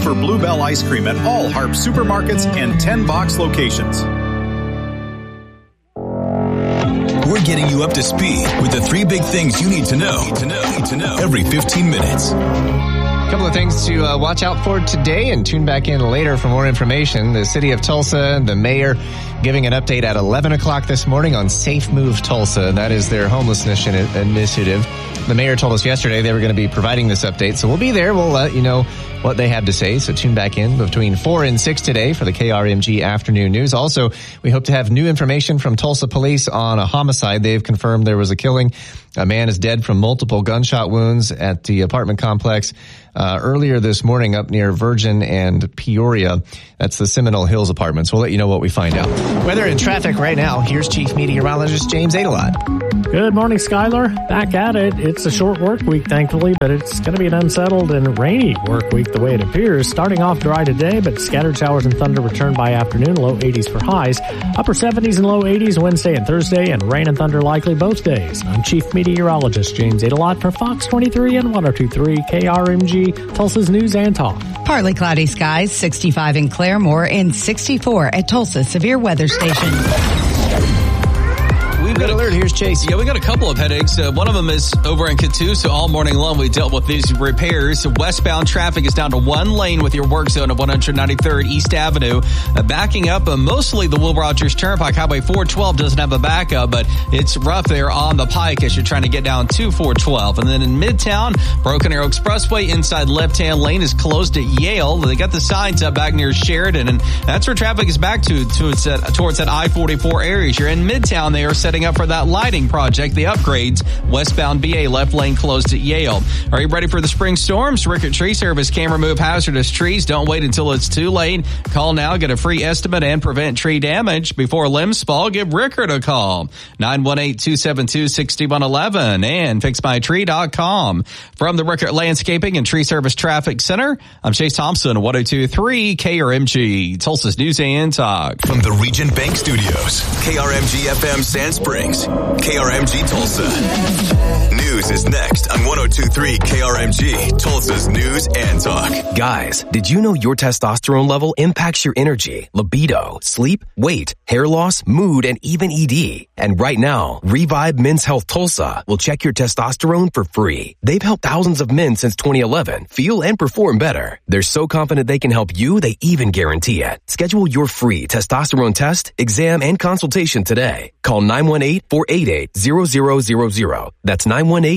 for Bluebell ice cream at all Harp supermarkets and 10-box locations. We're getting you up to speed with the 3 big things you need to know every 15 minutes. A couple of things to watch out for today, and tune back in later for more information. The city of Tulsa, the mayor giving an update at 11 o'clock this morning on Safe Move Tulsa. That is their homelessness initiative. The mayor told us yesterday they were going to be providing this update, so we'll be there. We'll let you know what they have to say, so tune back in between 4 and 6 today for the KRMG Afternoon News. Also, we hope to have new information from Tulsa police on a homicide. They've confirmed there was a killing. A man is dead from multiple gunshot wounds at the apartment complex earlier this morning up near Virgin and Peoria. That's the Seminole Hills Apartments. We'll let you know what we find out. Weather and traffic right now. Here's Chief Meteorologist James Adelot. Good morning, Skylar. Back at it. It's a short work week, thankfully, but it's going to be an unsettled and rainy work week the way it appears. Starting off dry today, but scattered showers and thunder return by afternoon, low 80s for highs. Upper 70s and low 80s Wednesday and Thursday, and rain and thunder likely both days. I'm Chief Meteorologist James Adelot for Fox 23 and 102.3 KRMG, Tulsa's News and Talk. Partly cloudy skies, 65 in Claremore and 64 at Tulsa Severe Weather Station. We've got alert. Here's Chase. Yeah, we got a couple of headaches. One of them is over in Catoosa. All morning long, we dealt with these repairs. Westbound traffic is down to one lane with your work zone of 193rd East Avenue. Backing up, mostly the Will Rogers Turnpike. Highway 412 doesn't have a backup, but it's rough there on the Pike as you're trying to get down to 412. And then in Midtown, Broken Arrow Expressway inside left-hand lane is closed at Yale. They got the signs up back near Sheridan, and that's where traffic is back towards that I-44 area. You're in Midtown, they are setting up for that lighting project, the upgrades. Westbound BA left lane closed at Yale. Are you ready for the spring storms? Rickert Tree Service can remove hazardous trees. Don't wait until it's too late. Call now, get a free estimate, and prevent tree damage before limbs fall. Give Rickert a call. 918-272-6111 and fixmytree.com. From the Rickert Landscaping and Tree Service Traffic Center, I'm Chase Thompson, 102.3 KRMG, Tulsa's News and Talk. From the Region Bank Studios, KRMG FM Sand Springs, KRMG Tulsa. News is next on 102.3 KRMG, Tulsa's News and Talk. Guys, did you know your testosterone level impacts your energy, libido, sleep, weight, hair loss, mood, and even ED? And right now, Revive Men's Health Tulsa will check your testosterone for free. They've helped thousands of men since 2011 feel and perform better. They're so confident they can help you, they even guarantee it. Schedule your free testosterone test, exam, and consultation today. Call 918-488-0000. That's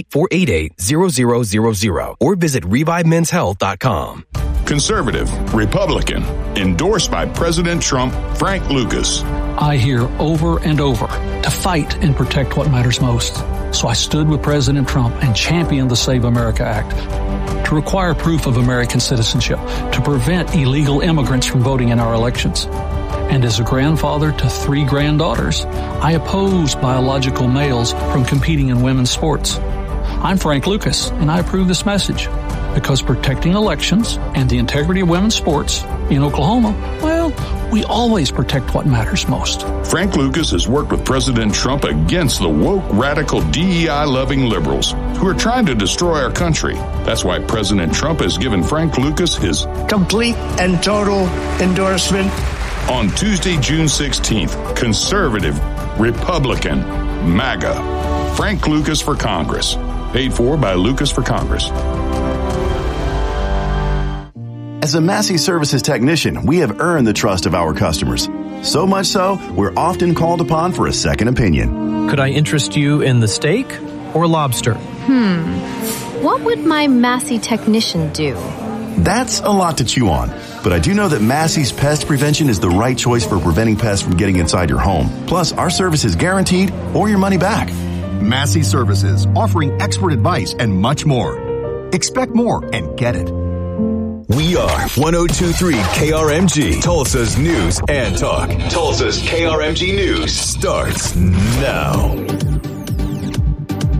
918-488-0000. Or visit ReviveMen'sHealth.com. Conservative, Republican, endorsed by President Trump, Frank Lucas. I hear over and over to fight and protect what matters most. So I stood with President Trump and championed the Save America Act to require proof of American citizenship, to prevent illegal immigrants from voting in our elections. And as a grandfather to 3 granddaughters, I oppose biological males from competing in women's sports. I'm Frank Lucas, and I approve this message because protecting elections and the integrity of women's sports in Oklahoma, well, we always protect what matters most. Frank Lucas has worked with President Trump against the woke, radical, DEI-loving liberals who are trying to destroy our country. That's why President Trump has given Frank Lucas his complete and total endorsement. On Tuesday, June 16th, conservative, Republican, MAGA, Frank Lucas for Congress. Paid for by Lucas for Congress. As a Massey Services technician, we have earned the trust of our customers. So much so, we're often called upon for a second opinion. Could I interest you in the steak or lobster? What would my Massey technician do? That's a lot to chew on. But I do know that Massey's Pest Prevention is the right choice for preventing pests from getting inside your home. Plus, our service is guaranteed or your money back. Massey Services, offering expert advice and much more. Expect more and get it. We are 102.3 KRMG, Tulsa's News and Talk. Tulsa's KRMG News starts now.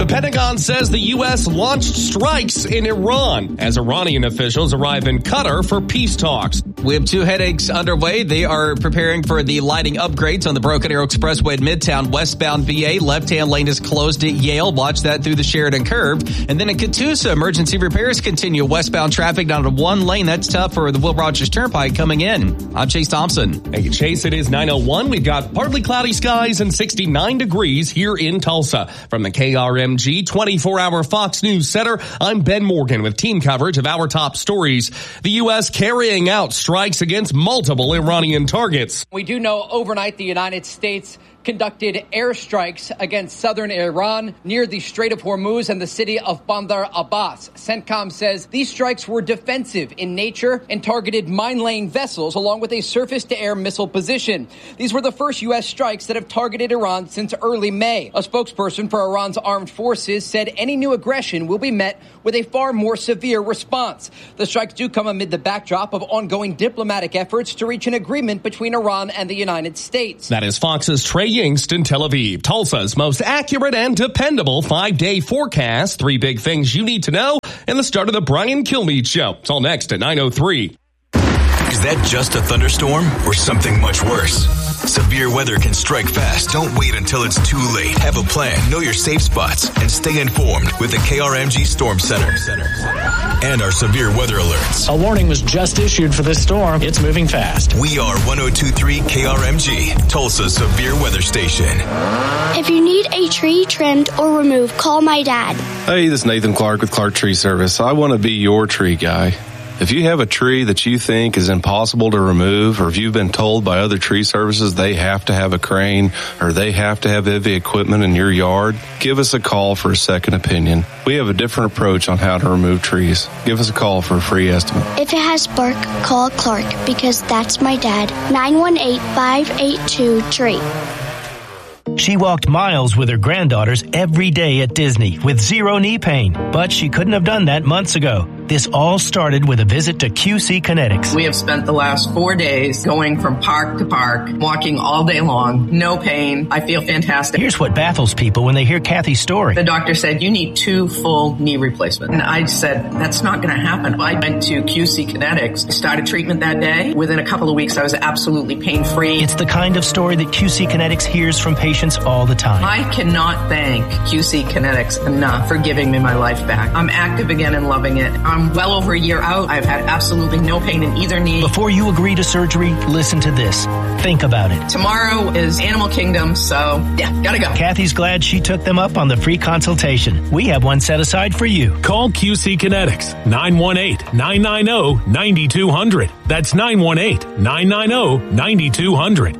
The Pentagon says the U.S. launched strikes in Iran as Iranian officials arrive in Qatar for peace talks. We have 2 headaches underway. They are preparing for the lighting upgrades on the Broken Arrow Expressway in Midtown, westbound VA. Left-hand lane is closed at Yale. Watch that through the Sheridan Curve. And then in Catoosa, emergency repairs continue. Westbound traffic down to 1 lane. That's tough for the Will Rogers Turnpike coming in. I'm Chase Thompson. Thank you, Chase. It is 9:01. We've got partly cloudy skies and 69 degrees here in Tulsa. From the KRMG 24-hour Fox News Center, I'm Ben Morgan with team coverage of our top stories. The U.S. carrying out strikes against multiple Iranian targets. We do know overnight the United States conducted airstrikes against southern Iran near the Strait of Hormuz and the city of Bandar Abbas. CENTCOM says these strikes were defensive in nature and targeted mine-laying vessels along with a surface-to-air missile position. These were the first U.S. strikes that have targeted Iran since early May. A spokesperson for Iran's armed forces said any new aggression will be met with a far more severe response. The strikes do come amid the backdrop of ongoing diplomatic efforts to reach an agreement between Iran and the United States. That is Fox's Trey Yingst in Tel Aviv. Tulsa's most accurate and dependable 5-day forecast. 3 big things you need to know and the start of the Brian Kilmeade Show. It's all next at 9:03. Is that just a thunderstorm or something much worse? Severe weather can strike fast. Don't wait until it's too late. Have a plan, know your safe spots, and stay informed with the KRMG Storm Center and our severe weather alerts. A warning was just issued for this storm. It's moving fast. We are 102.3 KRMG, Tulsa's severe weather station. If you need a tree trimmed or removed, call my dad. Hey, this is Nathan Clark with Clark Tree Service. I want to be your tree guy. If you have a tree that you think is impossible to remove, or if you've been told by other tree services they have to have a crane or they have to have heavy equipment in your yard, give us a call for a second opinion. We have a different approach on how to remove trees. Give us a call for a free estimate. If it has bark, call Clark because that's my dad. 918-582-TREE. She walked miles with her granddaughters every day at Disney with zero knee pain, but she couldn't have done that months ago. This all started with a visit to QC Kinetics. We have spent the last 4 days going from park to park, walking all day long, no pain. I feel fantastic. Here's what baffles people when they hear Kathy's story. The doctor said, you need 2 full knee replacements. And I said, that's not going to happen. I went to QC Kinetics, started treatment that day. Within a couple of weeks, I was absolutely pain-free. It's the kind of story that QC Kinetics hears from patients all the time. I cannot thank QC Kinetics enough for giving me my life back. I'm active again and loving it. I'm well over a year out. I've had absolutely no pain in either knee. Before you agree to surgery, listen to this. Think about it. Tomorrow is Animal Kingdom, so yeah, gotta go. Kathy's glad she took them up on the free consultation. We have one set aside for you. Call QC Kinetics, 918-990-9200. That's 918-990-9200.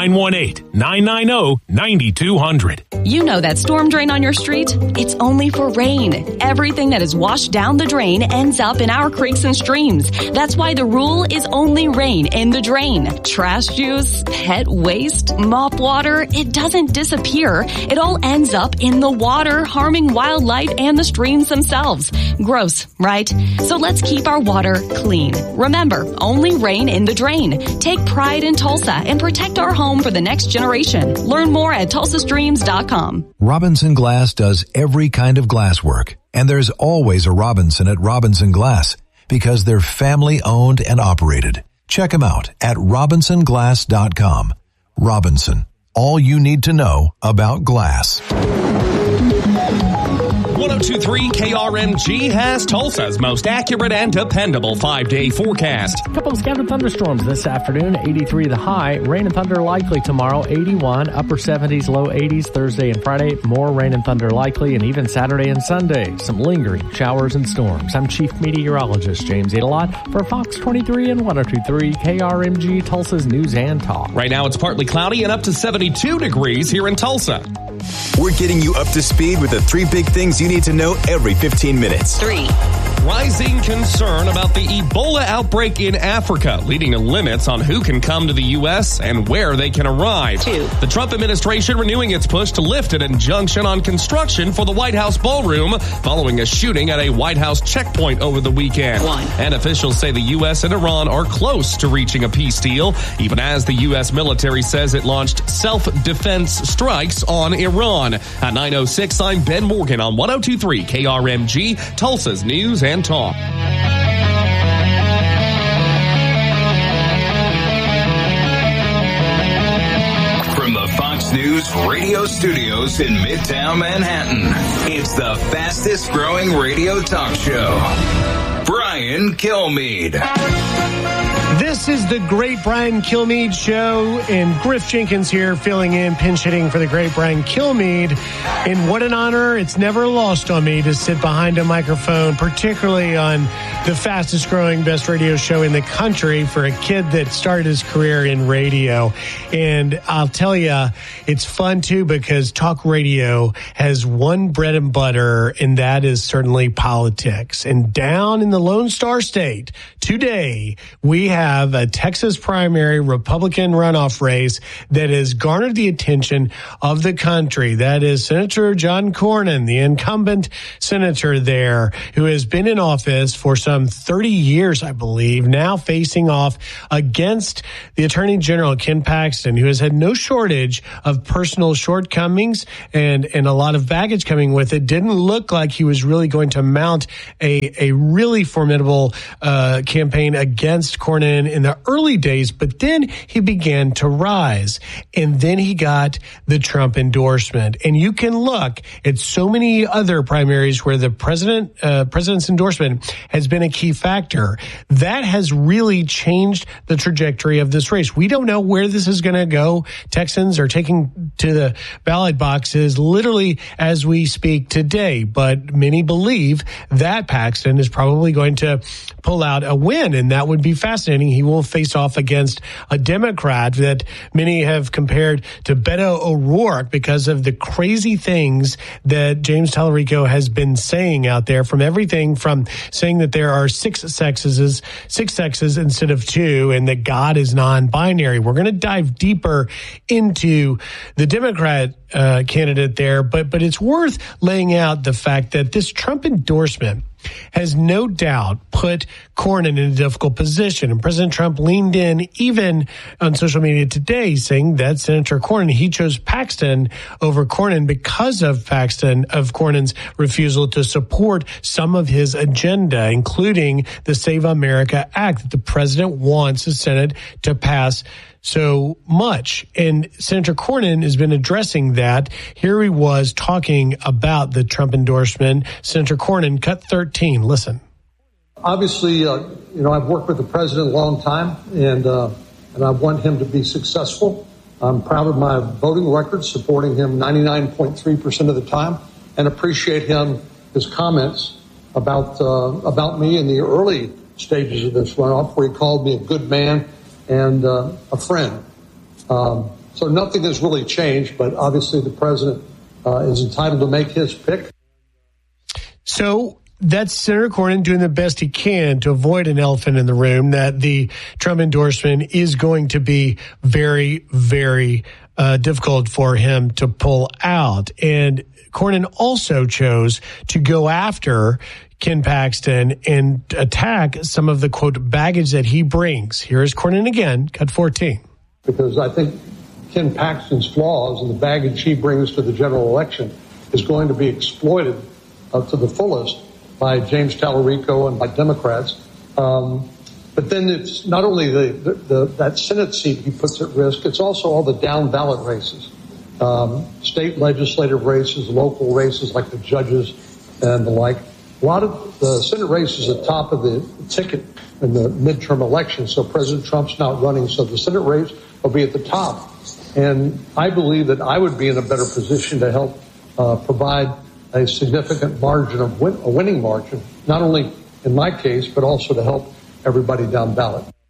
918-990-9200. You know that storm drain on your street? It's only for rain. Everything that is washed down the drain ends up in our creeks and streams. That's why the rule is only rain in the drain. Trash juice, pet waste, mop water, it doesn't disappear. It all ends up in the water, harming wildlife and the streams themselves. Gross, right? So let's keep our water clean. Remember, only rain in the drain. Take pride in Tulsa and protect our home for the next generation. Learn more at tulsastreams.com. Robinson Glass does every kind of glass work, and there's always a Robinson at Robinson Glass because they're family owned and operated. Check them out at robinsonglass.com. Robinson, all you need to know about glass. 102.3 KRMG has Tulsa's most accurate and dependable 5-day forecast. A couple of scattered thunderstorms this afternoon, 83 the high. Rain and thunder likely tomorrow, 81. Upper 70s, low 80s Thursday and Friday. More rain and thunder likely, and even Saturday and Sunday. Some lingering showers and storms. I'm Chief Meteorologist James Adelot for Fox 23 and 102.3 KRMG, Tulsa's News and Talk. Right now it's partly cloudy and up to 72 degrees here in Tulsa. We're getting you up to speed with the 3 big things you need to know every 15 minutes. 3. Rising concern about the Ebola outbreak in Africa, leading to limits on who can come to the U.S. and where they can arrive. 2. The Trump administration renewing its push to lift an injunction on construction for the White House ballroom following a shooting at a White House checkpoint over the weekend. 1. And officials say the U.S. and Iran are close to reaching a peace deal, even as the U.S. military says it launched self-defense strikes on Iran. At 9:06, I'm Ben Morgan on 102.3 KRMG, Tulsa's News and Talk. From the Fox News radio studios in Midtown Manhattan, it's the fastest growing radio talk show. Brian Kilmeade. This is the Great Brian Kilmeade Show, and Griff Jenkins here filling in, pinch hitting for the Great Brian Kilmeade. And what an honor. It's never lost on me to sit behind a microphone, particularly on the fastest growing, best radio show in the country for a kid that started his career in radio. And I'll tell you, it's fun too, because talk radio has one bread and butter, and that is certainly politics. And down in the Lone Star State today, we have a Texas primary Republican runoff race that has garnered the attention of the country. That is Senator John Cornyn, the incumbent senator there, who has been in office for some 30 years, I believe, now facing off against the Attorney General, Ken Paxton, who has had no shortage of personal shortcomings and a lot of baggage coming with it. Didn't look like he was really going to mount a really formidable campaign against Cornyn in the early days, but then he began to rise, and then he got the Trump endorsement. And you can look at so many other primaries where the president's endorsement has been a key factor. That has really changed the trajectory of this race. We don't know where this is going to go. Texans are taking to the ballot boxes literally as we speak today, but many believe that Paxton is probably going to pull out a win, and that would be fascinating. He will face off against a Democrat that many have compared to Beto O'Rourke because of the crazy things that James Tallarico has been saying out there, from everything from saying that there are six sexes instead of two, and that God is non-binary. We're going to dive deeper into the Democrat candidate there, but it's worth laying out the fact that this Trump endorsement has no doubt put Cornyn in a difficult position. And President Trump leaned in even on social media today, saying that Senator Cornyn, he chose Paxton over Cornyn because of Cornyn's refusal to support some of his agenda, including the Save America Act that the president wants the Senate to pass so much. And Senator Cornyn has been addressing that. Here he was talking about the Trump endorsement. Senator Cornyn, cut 13. Listen. Obviously, I've worked with the president a long time, and I want him to be successful. I'm proud of my voting record, supporting him 99.3% of the time, and appreciate his comments about me in the early stages of this runoff, where he called me a good man and a friend. So nothing has really changed, but obviously the president is entitled to make his pick. So that's Senator Cornyn doing the best he can to avoid an elephant in the room, that the Trump endorsement is going to be very, very difficult for him to pull out. And Cornyn also chose to go after Ken Paxton and attack some of the, quote, baggage that he brings. Here is Cornyn again, cut 14. Because I think Ken Paxton's flaws and the baggage he brings to the general election is going to be exploited to the fullest by James Tallarico and by Democrats. But then it's not only that Senate seat he puts at risk, it's also all the down ballot races, state legislative races, local races like the judges and the like. A lot of the Senate races at the top of the ticket in the midterm election, so President Trump's not running, so the Senate race will be at the top. And I believe that I would be in a better position to help provide a significant margin of a winning margin, not only in my case, but also to help everybody down ballot.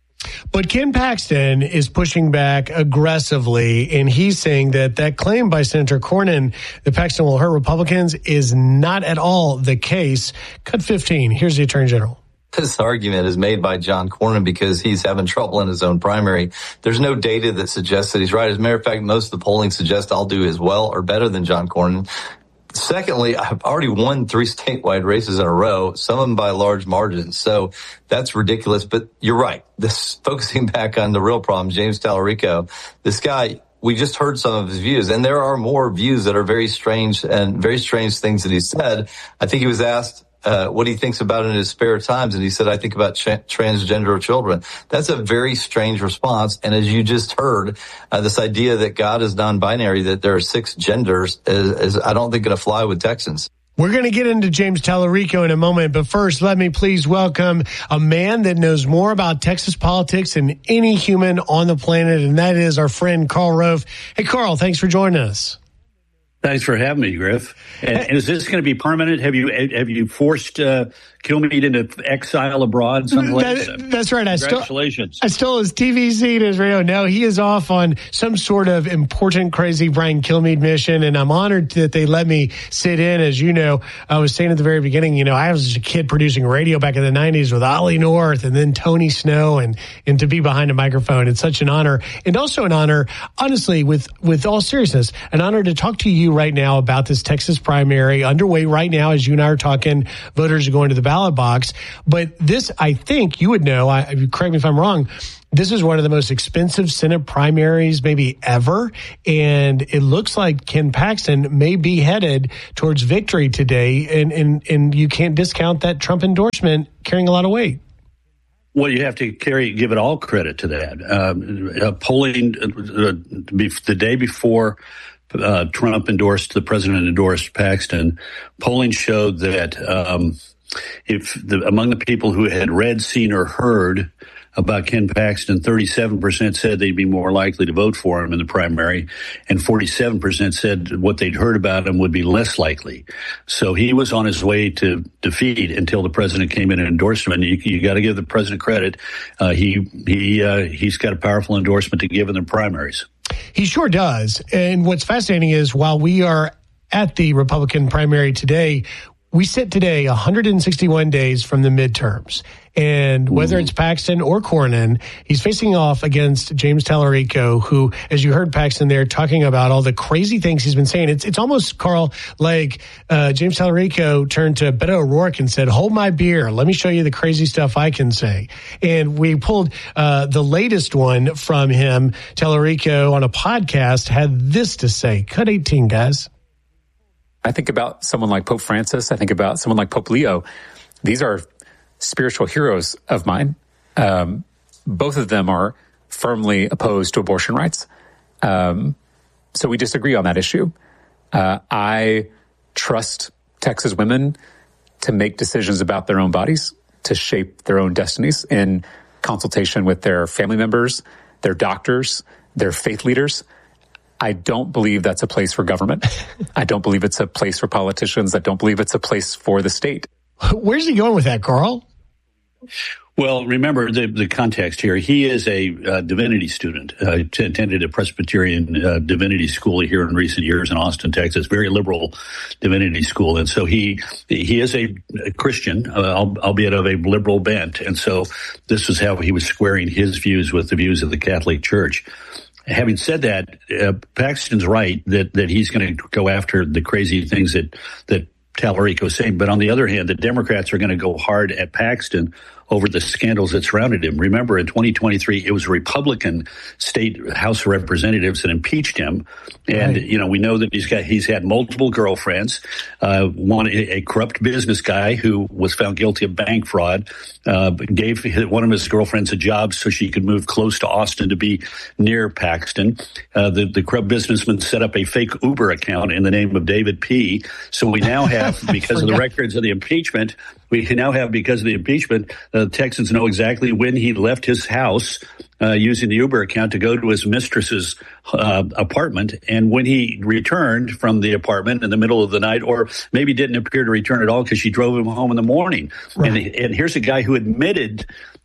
But Ken Paxton is pushing back aggressively, and he's saying that claim by Senator Cornyn that Paxton will hurt Republicans is not at all the case. Cut 15. Here's the Attorney General. This argument is made by John Cornyn because he's having trouble in his own primary. There's no data that suggests that he's right. As a matter of fact, most of the polling suggests I'll do as well or better than John Cornyn. Secondly, I've already won 3 statewide races in a row, some of them by large margins. So that's ridiculous. But you're right. This focusing back on the real problem, James Tallarico, this guy, we just heard some of his views, and there are more views that are very strange and very strange things that he said. I think he was asked what he thinks about in his spare times, and he said, I think about transgender children. That's a very strange response. And as you just heard, this idea that God is non-binary, that there are 6 genders, is I don't think going to fly with Texans. We're going to get into James Tallarico in a moment, but first, let me please welcome a man that knows more about Texas politics than any human on the planet, and that is our friend Karl Rove. Hey, Karl, thanks for joining us. Thanks for having me, Griff. And is this going to be permanent? Have you forced Kilmeade into exile abroad? That's right. Congratulations. I stole his TV seat as radio. No, he is off on some sort of important, crazy Brian Kilmeade mission, and I'm honored that they let me sit in. As you know, I was saying at the very beginning, I was a kid producing radio back in the 90s with Ollie North and then Tony Snow, and to be behind a microphone, it's such an honor. And also an honor, honestly, with all seriousness, an honor to talk to you right now about this Texas primary underway right now as you and I are talking. Voters are going to the ballot box. But this, I think you would know, correct me if I'm wrong, this is one of the most expensive Senate primaries maybe ever. And it looks like Ken Paxton may be headed towards victory today. And you can't discount that Trump endorsement carrying a lot of weight. Well, you have to give it all credit to that. Polling the day before Trump the president endorsed Paxton, polling showed that among the people who had read, seen, or heard about Ken Paxton, 37% said they'd be more likely to vote for him in the primary, and 47% said what they'd heard about him would be less likely. So he was on his way to defeat until the president came in and endorsed him. And you got to give the president credit. He's got a powerful endorsement to give in the primaries. He sure does. And what's fascinating is while we are at the Republican primary today, we sit today 161 days from the midterms. And whether it's Paxton or Cornyn, he's facing off against James Tallarico, who, as you heard Paxton there talking about all the crazy things he's been saying, it's almost, Karl, like James Tallarico turned to Beto O'Rourke and said, hold my beer. Let me show you the crazy stuff I can say. And we pulled the latest one from him. Tallarico on a podcast had this to say. Cut 18, guys. I think about someone like Pope Francis. I think about someone like Pope Leo. These are spiritual heroes of mine. Both of them are firmly opposed to abortion rights. So we disagree on that issue. I trust Texas women to make decisions about their own bodies, to shape their own destinies in consultation with their family members, their doctors, their faith leaders. I don't believe that's a place for government. I don't believe it's a place for politicians. I don't believe it's a place for the state. Where's he going with that, Karl? Well, remember the context here. He is a divinity student, attended a Presbyterian divinity school here in recent years in Austin, Texas, very liberal divinity school. And so he is a Christian, albeit of a liberal bent. And so this was how he was squaring his views with the views of the Catholic Church. Having said that, Paxton's right that he's going to go after the crazy things that Tallarico is saying. But on the other hand, the Democrats are going to go hard at Paxton over the scandals that surrounded him. Remember, in 2023, it was Republican state House of Representatives that impeached him. And, right. We know that he's had multiple girlfriends. One, a corrupt business guy who was found guilty of bank fraud, gave one of his girlfriends a job so she could move close to Austin to be near Paxton. The corrupt businessman set up a fake Uber account in the name of David P. So we now have, because of the records of the impeachment, Texans know exactly when he left his house using the Uber account to go to his mistress's apartment, and when he returned from the apartment in the middle of the night, or maybe didn't appear to return at all because she drove him home in the morning. Right. And here's a guy who admitted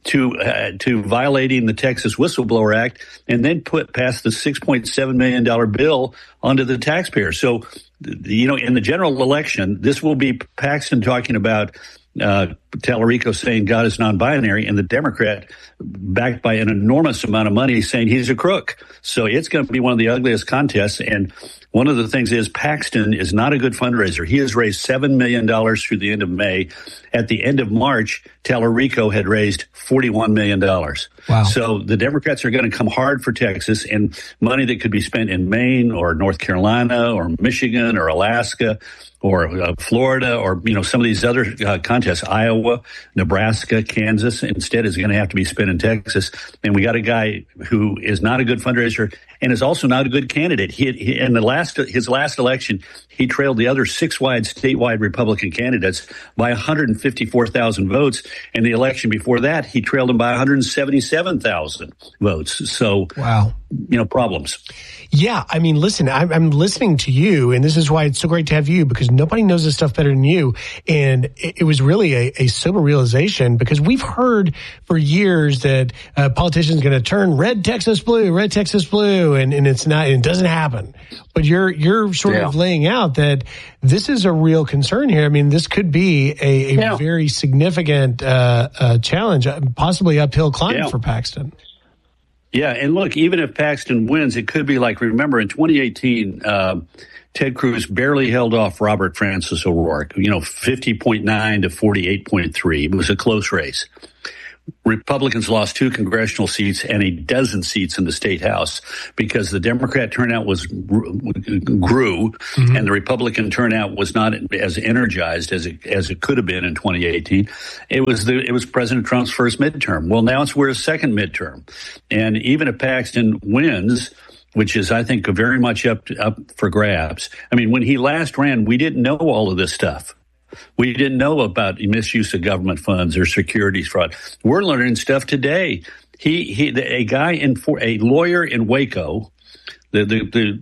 to violating the Texas Whistleblower Act, and then pass the $6.7 million bill onto the taxpayer. So, in the general election, this will be Paxton talking about Tallarico saying God is non-binary, and the Democrat, backed by an enormous amount of money, saying he's a crook. So it's going to be one of the ugliest contests. And one of the things is Paxton is not a good fundraiser. He has raised $7 million through the end of May. At the end of March, Tallarico had raised $41 million. Wow. So the Democrats are going to come hard for Texas, and money that could be spent in Maine or North Carolina or Michigan or Alaska or Florida or, some of these other contests, Iowa, Nebraska, Kansas, instead is going to have to be spent in Texas. And we got a guy who is not a good fundraiser and is also not a good candidate. He in his last election, he trailed the other statewide Republican candidates by 154,000 votes. And the election before that, he trailed them by 177,000 votes. So, wow. Problems. Yeah, I mean, listen, I'm listening to you, and this is why it's so great to have you, because nobody knows this stuff better than you. And it was really a sober realization, because we've heard for years that politicians going to turn red Texas blue, and it's not, it doesn't happen. But you're sort of laying out that this is a real concern here. I mean, this could be a very significant challenge, possibly uphill climb for Paxton. Yeah, and look, even if Paxton wins, it could be like, remember, in 2018, Ted Cruz barely held off Robert Francis O'Rourke, 50.9 to 48.3. It was a close race. Republicans lost 2 congressional seats and a dozen seats in the state house because the Democrat turnout grew, and the Republican turnout was not as energized as it could have been in 2018. It was President Trump's first midterm. Well, now we're a second midterm, and even if Paxton wins, which is, I think, very much up for grabs. I mean, when he last ran, we didn't know all of this stuff. We didn't know about misuse of government funds or securities fraud. We're learning stuff today. A lawyer in Waco, the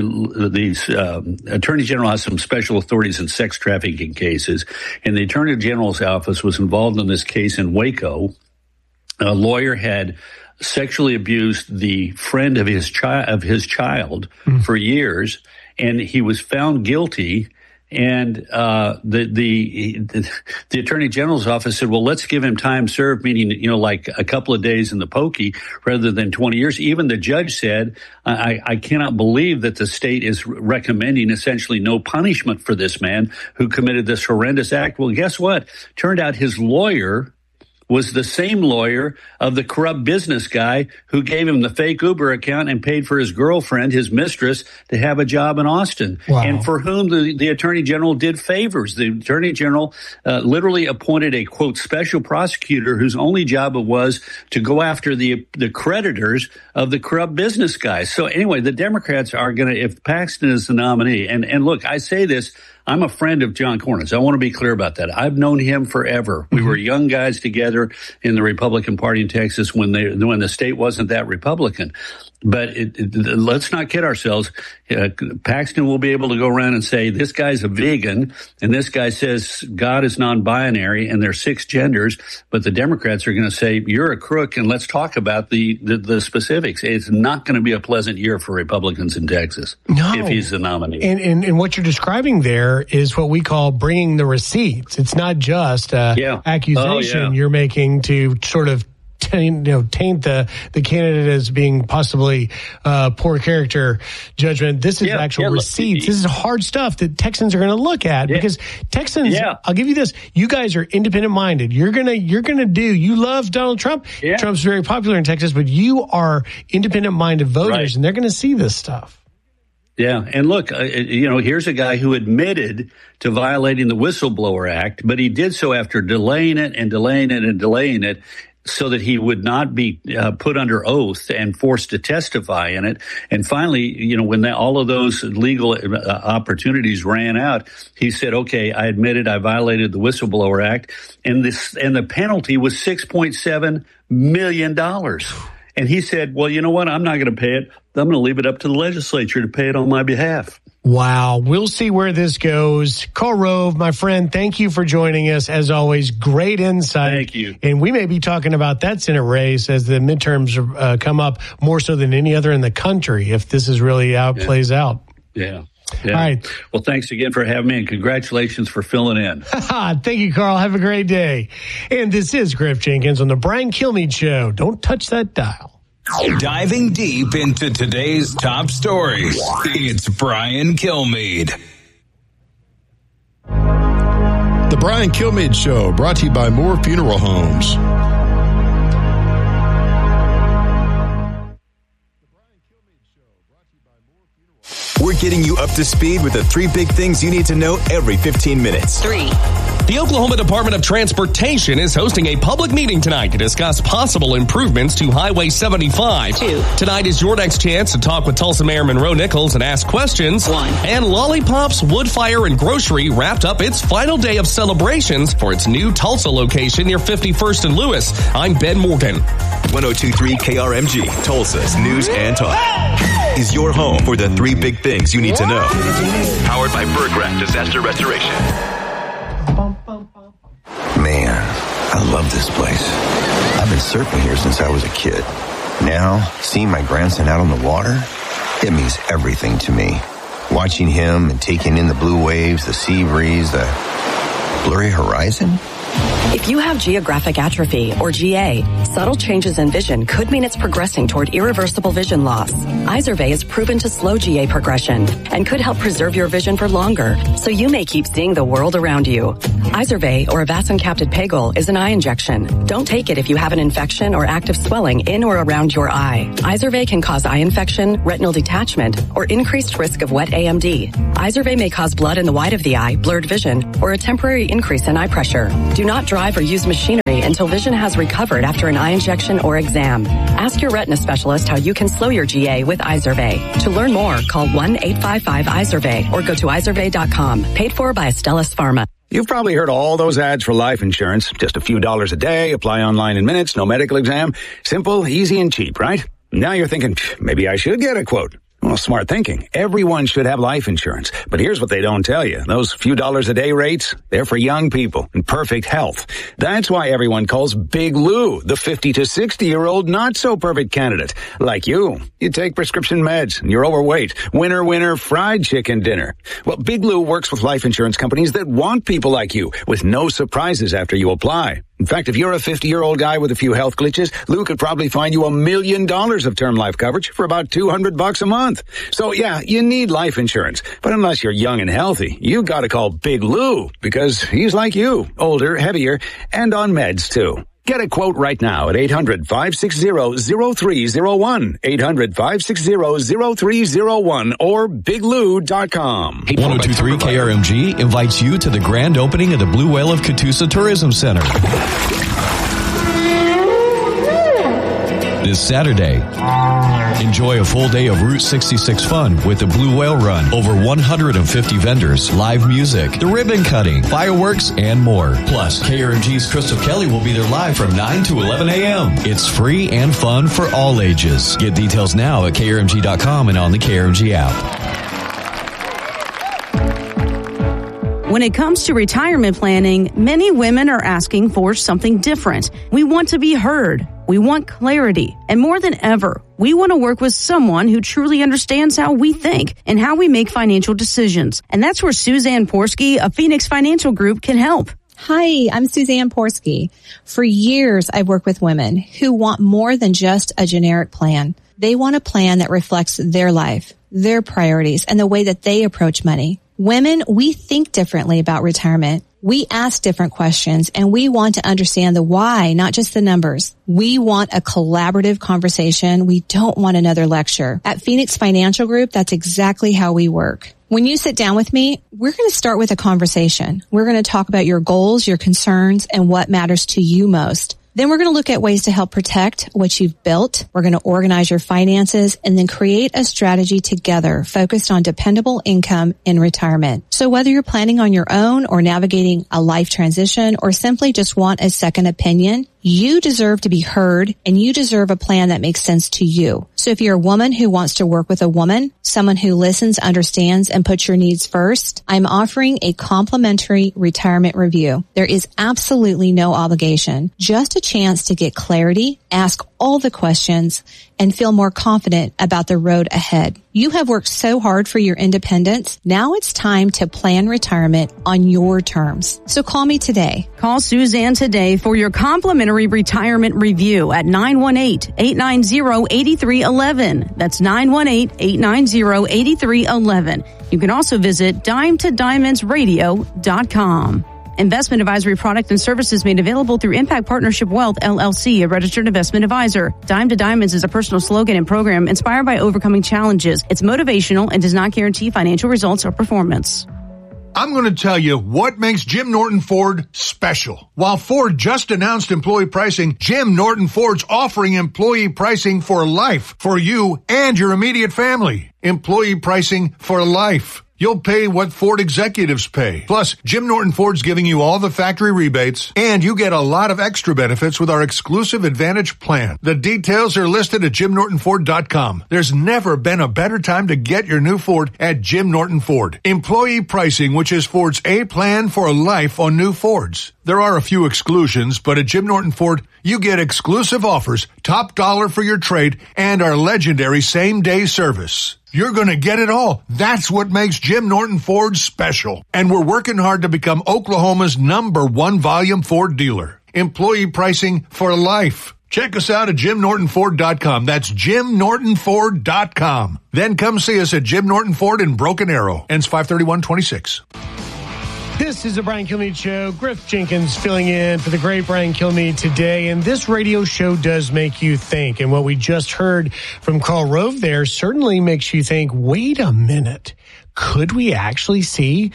Attorney General has some special authorities in sex trafficking cases, and the Attorney General's office was involved in this case in Waco. A lawyer had sexually abused the friend of his child for years, and he was found guilty. And the Attorney General's office said, well, let's give him time served, meaning, like a couple of days in the pokey rather than 20 years. Even the judge said, I cannot believe that the state is recommending essentially no punishment for this man who committed this horrendous act. Well, guess what? Turned out his lawyer was the same lawyer of the corrupt business guy who gave him the fake Uber account and paid for his girlfriend, his mistress, to have a job in Austin. Wow. And for whom the Attorney General did favors. The Attorney General literally appointed a, quote, special prosecutor whose only job it was to go after the creditors of the corrupt business guys. So anyway, the Democrats are going to, if Paxton is the nominee, and look, I say this, I'm a friend of John Cornyn's. I want to be clear about that. I've known him forever. We were young guys together in the Republican Party in Texas when the state wasn't that Republican. But let's not kid ourselves. Paxton will be able to go around and say, this guy's a vegan, and this guy says God is non-binary, and there's 6 genders. But the Democrats are going to say, you're a crook, and let's talk about the specifics. It's not going to be a pleasant year for Republicans in Texas if he's the nominee. And what you're describing there is what we call bringing the receipts. It's not just accusation you're making to sort of taint the candidate as being possibly poor character judgment. This is actual receipts. This is hard stuff that Texans are going to look at because Texans. I'll give you this: you guys are independent minded. You're gonna do. You love Donald Trump. Trump's very popular in Texas, but you are independent minded voters, and they're going to see this stuff. Yeah, and look, here's a guy who admitted to violating the Whistleblower Act, but he did so after delaying it so that he would not be put under oath and forced to testify in it. And finally, when all of those legal opportunities ran out, he said, okay, I admitted I violated the Whistleblower Act, and the penalty was $6.7 million. And he said, well, you know what? I'm not going to pay it. I'm going to leave it up to the legislature to pay it on my behalf. Wow. We'll see where this goes. Karl Rove, my friend, thank you for joining us. As always, great insight. Thank you. And we may be talking about that Senate race as the midterms come up more so than any other in the country, if this is really how it plays out. Yeah. All right. Well, thanks again for having me, and congratulations for filling in. Thank you, Karl. Have a great day. And this is Griff Jenkins on the Brian Kilmeade Show. Don't touch that dial. Diving deep into today's top stories, it's Brian Kilmeade. The Brian Kilmeade Show, brought to you by Moore Funeral Homes. We're getting you up to speed with the 3 big things you need to know every 15 minutes. 3. The Oklahoma Department of Transportation is hosting a public meeting tonight to discuss possible improvements to Highway 75. 2. Tonight is your next chance to talk with Tulsa Mayor Monroe Nichols and ask questions. 1. And Lollipops Wood Fire and Grocery wrapped up its final day of celebrations for its new Tulsa location near 51st and Lewis. I'm Ben Morgan. 102.3 KRMG, Tulsa's news and talk, is your home for the 3 big things you need to know. Powered by Berggraf Disaster Restoration. Man, I love this place. I've been surfing here since I was a kid. Now, seeing my grandson out on the water, it means everything to me. Watching him and taking in the blue waves, the sea breeze, the blurry horizon. If you have geographic atrophy, or GA, subtle changes in vision could mean it's progressing toward irreversible vision loss. Izervay is proven to slow GA progression and could help preserve your vision for longer, so you may keep seeing the world around you. Izervay, or avacincaptad pegol, is an eye injection. Don't take it if you have an infection or active swelling in or around your eye. Izervay can cause eye infection, retinal detachment, or increased risk of wet AMD. Izervay may cause blood in the white of the eye, blurred vision, or a temporary increase in eye pressure. Do not drive or use machinery until vision has recovered after an eye injection or exam. Ask your retina specialist how you can slow your GA with Izervay. To learn more, call 1-855-IZERVAY or go to izervay.com. Paid for by Astellas Pharma. You've probably heard all those ads for life insurance. Just a few dollars a day, apply online in minutes, no medical exam. Simple, easy, and cheap, right? Now you're thinking, maybe I should get a quote. Well, smart thinking. Everyone should have life insurance. But here's what they don't tell you. Those few dollars a day rates, they're for young people in perfect health. That's why everyone calls Big Lou the 50 to 60-year-old not-so-perfect candidate. Like you. You take prescription meds and you're overweight. Winner, winner, fried chicken dinner. Well, Big Lou works with life insurance companies that want people like you with no surprises after you apply. In fact, if you're a 50-year-old guy with a few health glitches, Lou could probably find you $1 million of term life coverage for about $200 a month. So yeah, you need life insurance. But unless you're young and healthy, you gotta call Big Lou because he's like you, older, heavier, and on meds too. Get a quote right now at 800-560-0301, 800-560-0301, or biglou.com. 102.3 KRMG invites you to the grand opening of the Blue Whale of Catoosa Tourism Center. This Saturday, enjoy a full day of Route 66 fun with the Blue Whale Run. Over 150 vendors, live music, the ribbon cutting, fireworks, and more. Plus, KRMG's Crystal Kelly will be there live from 9 to 11 a.m. It's free and fun for all ages. Get details now at krmg.com and on the KRMG app. When it comes to retirement planning, many women are asking for something different. We want to be heard. We want clarity. And more than ever, we want to work with someone who truly understands how we think and how we make financial decisions. And that's where Suzanne Porsky of Phoenix Financial Group can help. Hi, I'm Suzanne Porsky. For years, I've worked with women who want more than just a generic plan. They want a plan that reflects their life, their priorities, and the way that they approach money. Women, we think differently about retirement. We ask different questions, and we want to understand the why, not just the numbers. We want a collaborative conversation. We don't want another lecture. At Phoenix Financial Group, that's exactly how we work. When you sit down with me, we're going to start with a conversation. We're going to talk about your goals, your concerns, and what matters to you most. Then we're going to look at ways to help protect what you've built. We're going to organize your finances and then create a strategy together focused on dependable income in retirement. So whether you're planning on your own or navigating a life transition or simply just want a second opinion, You deserve to be heard, and you deserve a plan that makes sense to you. So if you're a woman who wants to work with a woman, someone who listens, understands, and puts your needs first, I'm offering a complimentary retirement review. There is absolutely no obligation, just a chance to get clarity, ask all the questions, and feel more confident about the road ahead. You have worked so hard for your independence. Now it's time to plan retirement on your terms. So call me today. Call Suzanne today for your complimentary retirement review at 918-890-8311. That's 918-890-8311. You can also visit dimetodiamondsradio.com. Investment advisory product and services made available through Impact Partnership Wealth, LLC, a registered investment advisor. Dime to Diamonds is a personal slogan and program inspired by overcoming challenges. It's motivational and does not guarantee financial results or performance. I'm going to tell you what makes Jim Norton Ford special. While Ford just announced employee pricing, Jim Norton Ford's offering employee pricing for life for you and your immediate family. Employee pricing for life. You'll pay what Ford executives pay. Plus, Jim Norton Ford's giving you all the factory rebates, and you get a lot of extra benefits with our exclusive Advantage plan. The details are listed at JimNortonFord.com. There's never been a better time to get your new Ford at Jim Norton Ford. Employee pricing, which is Ford's A plan for life on new Fords. There are a few exclusions, but at Jim Norton Ford, you get exclusive offers, top dollar for your trade, and our legendary same-day service. You're going to get it all. That's what makes Jim Norton Ford special. And we're working hard to become Oklahoma's #1 volume Ford dealer. Employee pricing for life. Check us out at JimNortonFord.com. That's JimNortonFord.com. Then come see us at Jim Norton Ford in Broken Arrow. Ends 5/31/26. This is the Brian Kilmeade Show. Griff Jenkins filling in for the great Brian Kilmeade today. And this radio show does make you think. And what we just heard from Karl Rove there certainly makes you think, wait a minute. Could we actually see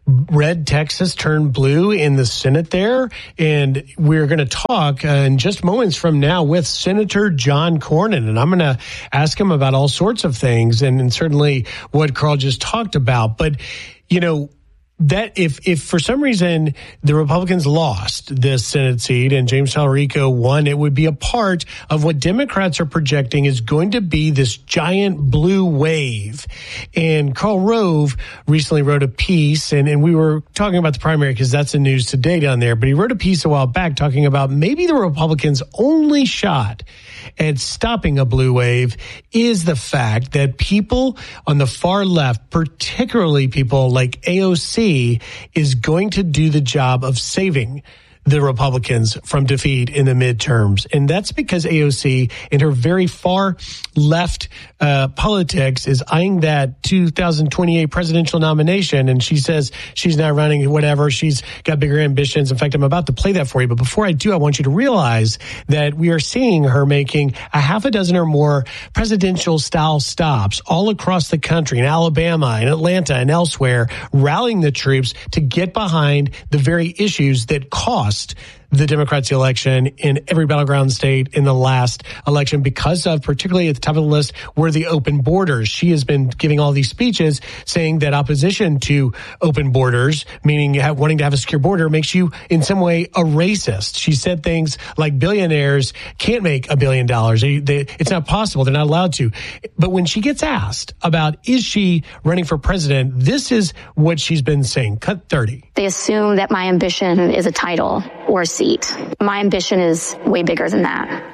red Texas turn blue in the Senate there? And we're going to talk in just moments from now with Senator John Cornyn. And I'm going to ask him about all sorts of things and certainly what Karl just talked about. But, you know, that if for some reason the Republicans lost this Senate seat and James Talarico won, it would be a part of what Democrats are projecting is going to be this giant blue wave. And Karl Rove recently wrote a piece, and we were talking about the primary because that's the news today down there, but he wrote a piece a while back talking about maybe the Republicans' only shot at stopping a blue wave is the fact that people on the far left, particularly people like AOC, is going to do the job of saving the Republicans from defeat in the midterms. And that's because AOC, in her very far left politics, is eyeing that 2028 presidential nomination. And she says she's not running whatever. She's got bigger ambitions. In fact, I'm about to play that for you. But before I do, I want you to realize that we are seeing her making a half a dozen or more presidential style stops all across the country, in Alabama, in Atlanta, and elsewhere, rallying the troops to get behind the very issues that cost the Democrats the election in every battleground state in the last election, because of, particularly at the top of the list, were the open borders. She has been giving all these speeches saying that opposition to open borders, meaning wanting to have a secure border, makes you in some way a racist. She said things like billionaires can't make $1 billion. It's not possible. They're not allowed to. But when she gets asked about is she running for president, this is what she's been saying. Cut 30. They assume that my ambition is a title or a seat. My ambition is way bigger than that.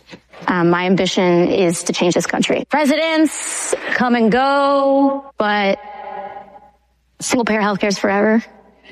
My ambition is to change this country. Presidents come and go, but single payer healthcare is forever.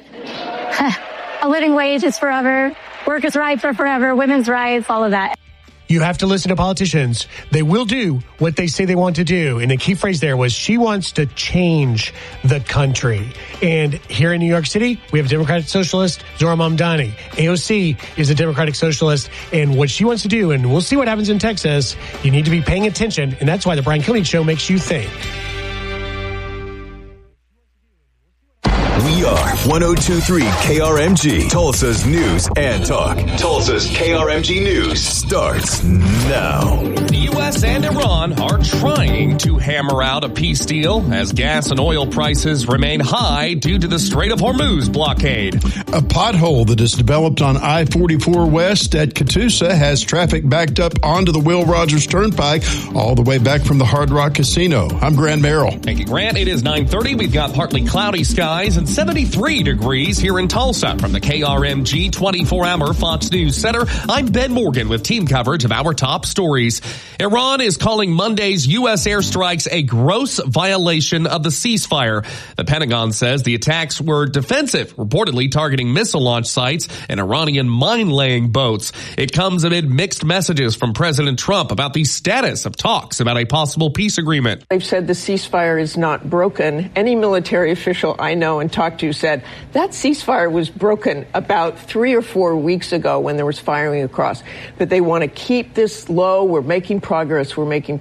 A living wage is forever. Workers' rights are forever. Women's rights, all of that. You have to listen to politicians. They will do what they say they want to do. And the key phrase there was she wants to change the country. And here in New York City, we have Democratic Socialist Zohran Mamdani. AOC is a Democratic Socialist. And what she wants to do, and we'll see what happens in Texas, you need to be paying attention. And that's why the Brian Kilmeade Show makes you think. We are 102.3 KRMG, Tulsa's news and talk. Tulsa's KRMG News starts now. The U.S. and Iran are trying to hammer out a peace deal as gas and oil prices remain high due to the Strait of Hormuz blockade. A pothole that has developed on I-44 West at Catoosa has traffic backed up onto the Will Rogers Turnpike all the way back from the Hard Rock Casino. I'm Grant Merrill. Thank you, Grant. It is 9:30. We've got partly cloudy skies and 73 degrees here in Tulsa. From the KRMG 24-hour Fox News Center, I'm Ben Morgan with team coverage of our top stories. Iran is calling Monday's U.S. airstrikes a gross violation of the ceasefire. The Pentagon says the attacks were defensive, reportedly targeting missile launch sites and Iranian mine-laying boats. It comes amid mixed messages from President Trump about the status of talks about a possible peace agreement. They've said the ceasefire is not broken. Any military official I know and talked to said that ceasefire was broken about 3 or 4 weeks ago when there was firing across. But they want to keep this low. We're making progress.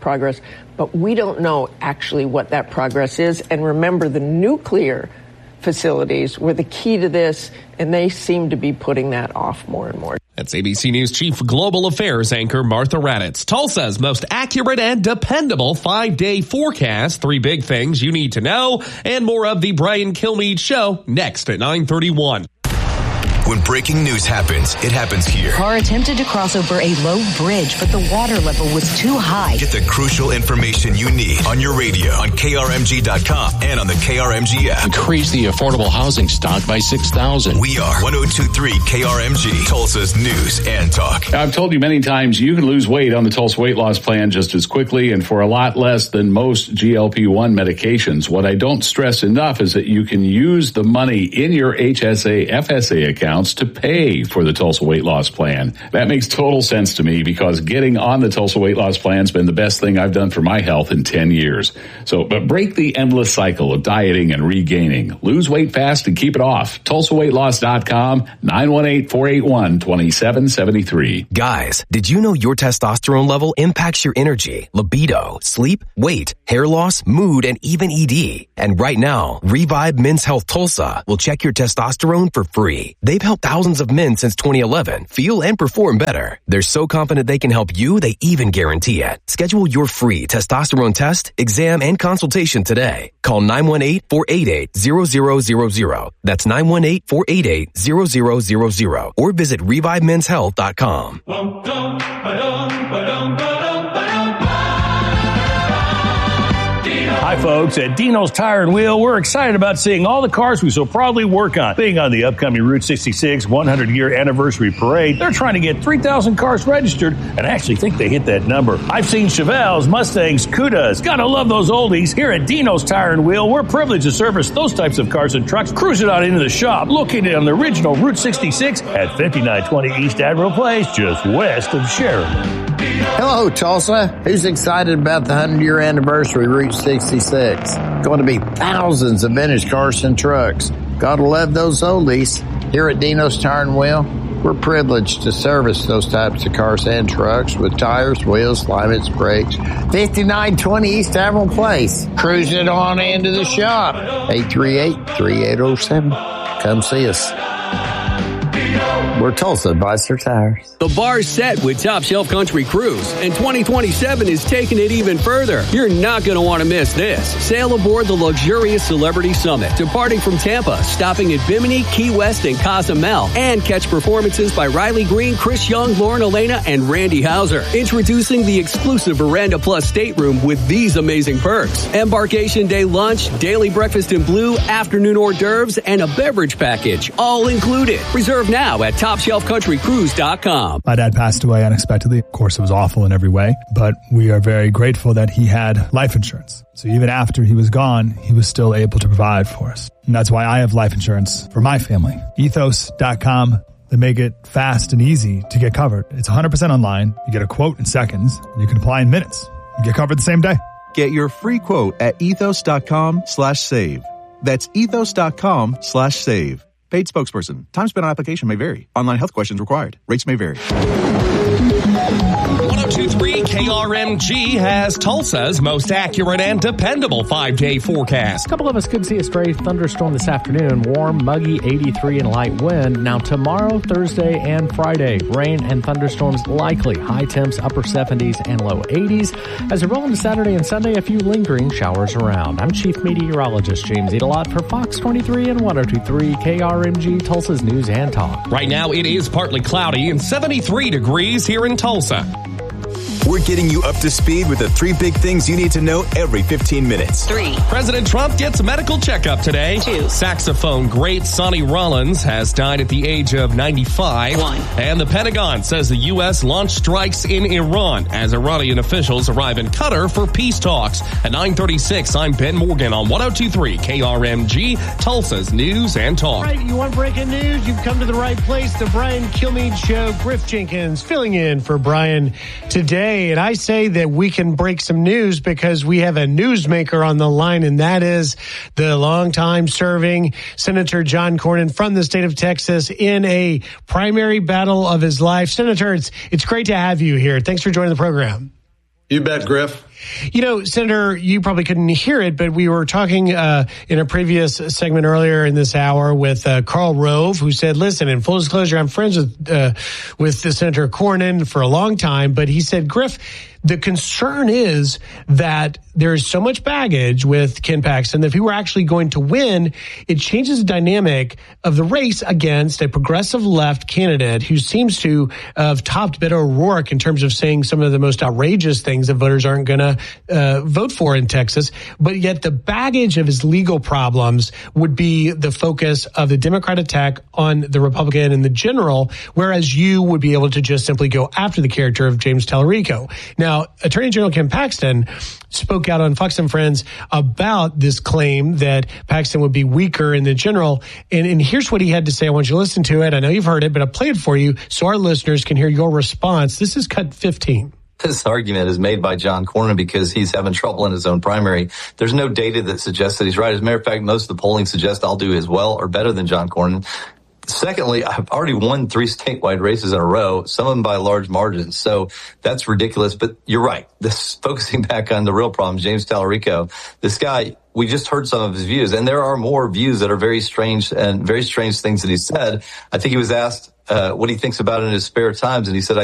But we don't know actually what that progress is. And remember, the nuclear facilities were the key to this, and they seem to be putting that off more and more. That's ABC News Chief Global Affairs anchor Martha Raddatz. Tulsa's most accurate and dependable 5-day forecast. 3 big things you need to know, and more of the Brian Kilmeade Show next at 9:31. When breaking news happens, it happens here. Car attempted to cross over a low bridge, but the water level was too high. Get the crucial information you need on your radio, on KRMG.com, and on the KRMG app. Increase the affordable housing stock by 6,000. We are 102.3 KRMG, Tulsa's news and talk. I've told you many times you can lose weight on the Tulsa Weight Loss Plan just as quickly and for a lot less than most GLP-1 medications. What I don't stress enough is that you can use the money in your HSA, FSA account to pay for the Tulsa Weight Loss Plan. That makes total sense to me because getting on the Tulsa Weight Loss Plan has been the best thing I've done for my health in 10 years. But break the endless cycle of dieting and regaining. Lose weight fast and keep it off. TulsaWeightLoss.com, 918-481-2773. Guys, did you know your testosterone level impacts your energy, libido, sleep, weight, hair loss, mood, and even ED? And right now, Revive Men's Health Tulsa will check your testosterone for free. They've helped thousands of men since 2011 feel and perform better. They're so confident they can help you, they even guarantee it. Schedule your free testosterone test, exam, and consultation today. Call 918-488-0000. That's 918-488-0000. Or visit ReviveMen'sHealth.com. Hi, folks. At Dino's Tire and Wheel, we're excited about seeing all the cars we so proudly work on. Being on the upcoming Route 66 100-year anniversary parade, they're trying to get 3,000 cars registered, and I actually think they hit that number. I've seen Chevelles, Mustangs, Cudas. Gotta love those oldies. Here at Dino's Tire and Wheel, we're privileged to service those types of cars and trucks. Cruise it on into the shop, located on the original Route 66 at 5920 East Admiral Place, just west of Sheridan. Hello, Tulsa. Who's excited about the 100-year anniversary Route 66? Going to be thousands of vintage cars and trucks. Gotta love those oldies. Here at Dino's Tire and Wheel, we're privileged to service those types of cars and trucks with tires, wheels, alignments, brakes. 5920 East Admiral Place. Cruising it on into the shop. 838-3807. Come see us. We're Tulsa Advisor Tires. The bar's set with Top Shelf Country Cruise, and 2027 is taking it even further. You're not going to want to miss this. Sail aboard the luxurious Celebrity Summit, departing from Tampa, stopping at Bimini, Key West, and Cozumel, and catch performances by Riley Green, Chris Young, Lauren Elena, and Randy Hauser. Introducing the exclusive Veranda Plus stateroom with these amazing perks. Embarkation day lunch, daily breakfast in blue, afternoon hors d'oeuvres, and a beverage package, all included. Reserve now at TopShelfCountryCruise.com. My dad passed away unexpectedly. Of course, it was awful in every way, but we are very grateful that he had life insurance. So even after he was gone, he was still able to provide for us. And that's why I have life insurance for my family. Ethos.com. They make it fast and easy to get covered. It's 100% online. You get a quote in seconds. And you can apply in minutes. You get covered the same day. Get your free quote at ethos.com/save. That's ethos.com/save. Paid spokesperson. Time spent on application may vary. Online health questions required. Rates may vary. 102.3 KRMG has Tulsa's most accurate and dependable 5-day forecast. A couple of us could see a stray thunderstorm this afternoon. Warm, muggy, 83 and light wind. Now tomorrow, Thursday, and Friday, rain and thunderstorms likely. High temps, upper 70s and low 80s. As we roll into Saturday and Sunday, a few lingering showers around. I'm Chief Meteorologist James Edelot for Fox 23 and 102.3 KRMG, Tulsa's News and Talk. Right now, it is partly cloudy and 73 degrees here in Tulsa. We're getting you up to speed with the 3 big things you need to know every 15 minutes. 3. President Trump gets a medical checkup today. 2. Saxophone great Sonny Rollins has died at the age of 95. 1. And the Pentagon says the U.S. launched strikes in Iran as Iranian officials arrive in Qatar for peace talks. At 9:36, I'm Ben Morgan on 102.3 KRMG, Tulsa's News and Talk. All right, you want breaking news? You've come to the right place. The Brian Kilmeade Show. Griff Jenkins filling in for Brian today. And I say that we can break some news because we have a newsmaker on the line, and that is the longtime serving Senator John Cornyn from the state of Texas in a primary battle of his life. Senator, it's great to have you here. Thanks for joining the program. You bet, Griff. You know, Senator, you probably couldn't hear it, but we were talking in a previous segment earlier in this hour with Karl Rove, who said, listen, in full disclosure, I'm friends with Senator Cornyn for a long time, but he said, Griff, the concern is that there's so much baggage with Ken Paxton that if he were actually going to win, it changes the dynamic of the race against a progressive left candidate who seems to have topped Beto O'Rourke in terms of saying some of the most outrageous things that voters aren't going to vote for in Texas. But yet the baggage of his legal problems would be the focus of the Democrat attack on the Republican in the general, whereas you would be able to just simply go after the character of James Tallarico. Now, Attorney General Ken Paxton spoke out on Fox and Friends about this claim that Paxton would be weaker in the general. And here's what he had to say. I want you to listen to it. I know you've heard it, but I'll play it for you so our listeners can hear your response. This is cut 15. This argument is made by John Cornyn because he's having trouble in his own primary. There's no data that suggests that he's right. As a matter of fact, most of the polling suggests I'll do as well or better than John Cornyn. Secondly, I've already won 3 statewide races in a row, some of them by large margins. So that's ridiculous. But you're right. This focusing back on the real problem, James Tallarico, this guy, we just heard some of his views, and there are more views that are very strange and very strange things that he said. I think he was asked what he thinks about it in his spare times, and he said,